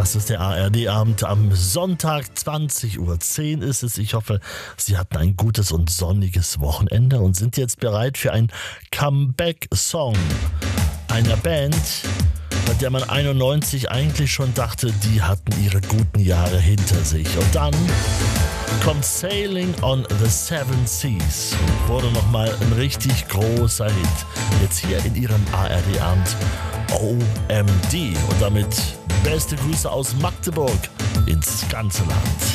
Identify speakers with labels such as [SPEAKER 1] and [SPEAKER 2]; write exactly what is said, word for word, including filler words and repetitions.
[SPEAKER 1] Das ist der A R D-Abend am Sonntag, zwanzig Uhr zehn ist es. Ich hoffe, Sie hatten ein gutes und sonniges Wochenende und sind jetzt bereit für einen Comeback-Song einer Band, bei der man einundneunzig eigentlich schon dachte, die hatten ihre guten Jahre hinter sich. Und dann kommt Sailing on the Seven Seas und wurde nochmal ein richtig großer Hit. Jetzt hier in Ihrem A R D-Abend O M D. Und damit beste Grüße aus Magdeburg ins ganze Land.